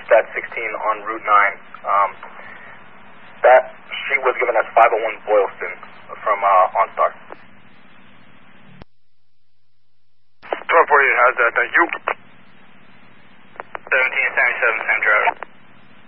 Stat 16 on Route 9. That sheet was given as 501 Boylston from OnStar. 1248 has that, thank you. 1777, same driver.